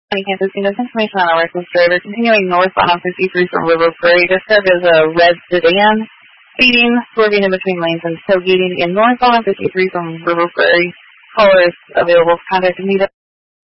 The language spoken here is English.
Kansas, this information on a reckless driver continuing northbound on 53 from River Prairie. Described as a red sedan, speeding, swerving in between lanes, and tailgating in northbound on 53 from River Prairie. Caller is available to contact me.